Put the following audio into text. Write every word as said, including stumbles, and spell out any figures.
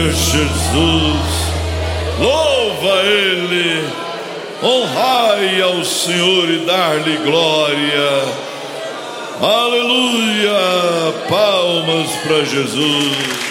Jesus, louva Ele, honrai ao Senhor e dar-lhe glória. Aleluia, palmas para Jesus.